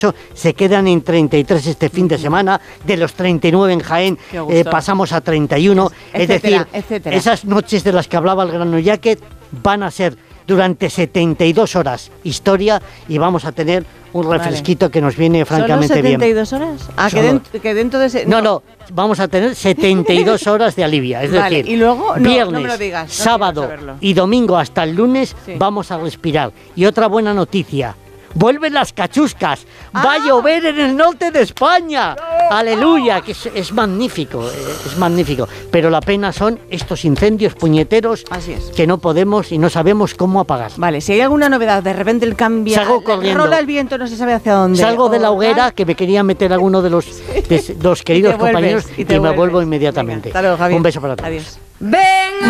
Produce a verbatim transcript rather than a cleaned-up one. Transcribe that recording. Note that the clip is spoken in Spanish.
Se quedan en treinta y tres este fin de semana, de los treinta y nueve en Jaén eh, pasamos a treinta y uno, etcétera, es decir, etcétera. Esas noches de las que hablaba el Grano Jacket van a ser durante setenta y dos horas historia y vamos a tener un refresquito vale. que nos viene francamente bien. ¿Solo setenta y dos horas? Ah, que dentro, que dentro de ese... No, no, vamos a tener setenta y dos horas de alivia, es vale. decir, y luego, no, viernes, no me lo digas, no sábado y domingo hasta el lunes sí. vamos a respirar. Y otra buena noticia, vuelven las cachuscas, ah. va a llover en el norte de España, no. aleluya, que es, es magnífico, es magnífico, pero la pena son estos incendios puñeteros Así es. que no podemos y no sabemos cómo apagar. Vale, si hay alguna novedad, de repente el cambio, salgo corriendo, rola el viento, no se sabe hacia dónde. Salgo de la hoguera, ¿ah? que me quería meter alguno de los, de los queridos y compañeros y, y me vuelvo inmediatamente. Venga, hasta luego, Javier. Un beso para todos. Adiós. Ven.